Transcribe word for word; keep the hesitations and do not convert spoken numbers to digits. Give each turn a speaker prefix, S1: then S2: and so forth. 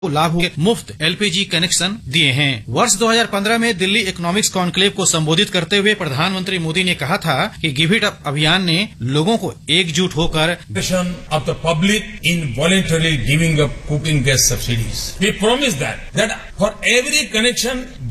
S1: लाभ के मुफ्त एलपीजी कनेक्शन दिए हैं। वर्ष दो हज़ार पंद्रह में दिल्ली इकोनॉमिक्स कॉन्क्लेव को संबोधित करते हुए प्रधानमंत्री मोदी ने कहा था कि गिव इट अप अभियान ने लोगों को एकजुट होकर
S2: of the public in voluntarily giving up cooking gas subsidies we promise that that for every connection